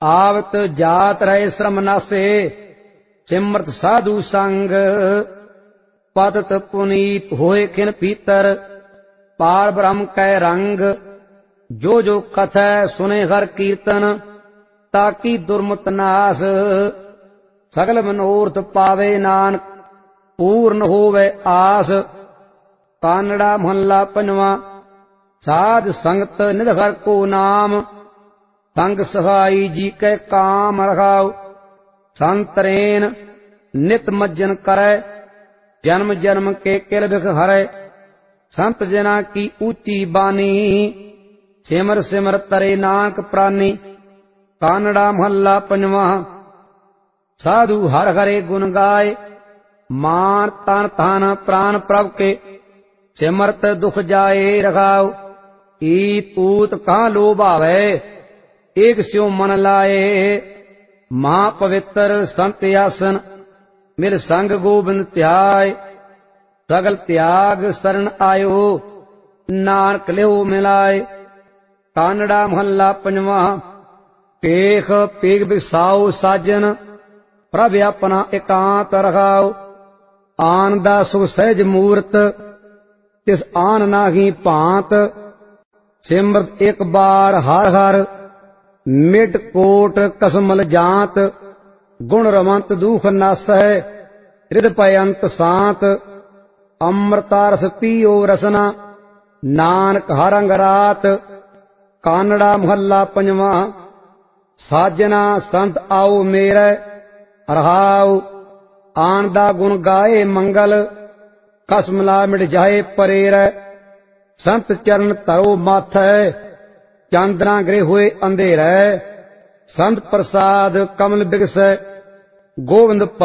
आवत जात रहे श्रम नासे सिमरत साधु संग पतत पुनीत होए खिन पीतर पार ब्रह्म कै रंग जो जो कथै सुने हर कीर्तन ताकि दुर्मत नास सगल मनोरथ पावे नानक पूर्ण होवे आस। कानड़ा महला पंजवा। साध संगत निधर को नाम संग सहाई जी के काम रखाओ। संतरेन नित मज्जन करे जन्म जन्म के किल बिख हरे। संत जना की ऊंची बानी सिमर सिमर तरे नानक प्राणी। कानड़ा महला पंजवा। साधु हर हरे गुण गाय मान तन धन प्राण प्रभ के सिमरत दुख जाए रखाओ। ईत पूत कहाँ लोभ आवे एक स्यो मन लाए। महा पवित्र संत आसन मिल संग गोबिंद त्याय। सगल त्याग शरण आयो नानक लियो मिलाए। कानड़ा महला पंजवा। पेख पेग बिसाओ साजन प्रभ अपना एकांत रखाओ। आन दा सुख सहज मूरत तिस आन नाही भांत। सिमरत एक बार हर हर मिट कोट कसमल जात। गुण रमंत दुख नासै हृद पयंत सांत। अमृता रस पीओ रसना नानक हर अंग रात। कानड़ा महला पंजवा। साजना संत आओ मेरे रहाओ। आन दा गुण गाए मंगल कस मिला मिट जाए परेर। संत चरण धरो माथै चांदना गृह हुए अंधेरे। संत प्रसाद कमल बिगसै गोविंद